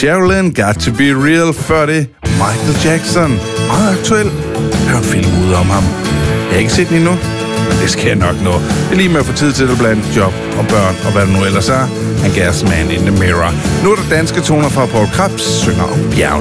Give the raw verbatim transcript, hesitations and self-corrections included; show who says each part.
Speaker 1: Sherilyn Got To Be Real. Før det Michael Jackson. Meget aktuel. Der er en film ude om ham. Jeg har ikke set den endnu, men det skal jeg nok nå. Det er lige med at få tid til at blande job og børn og hvad det nu ellers er. Han gas man in the mirror. Nu er der danske toner fra Paul Krebs, synger om bjergene.